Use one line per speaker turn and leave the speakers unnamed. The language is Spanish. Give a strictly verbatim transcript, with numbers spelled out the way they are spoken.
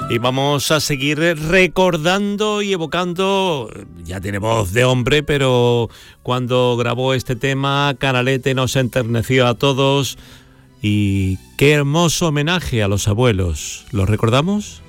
Y vamos a seguir recordando y evocando, ya tiene voz de hombre, pero cuando grabó este tema, Canalete nos enterneció a todos. Y qué hermoso homenaje a los abuelos. ¿Los recordamos?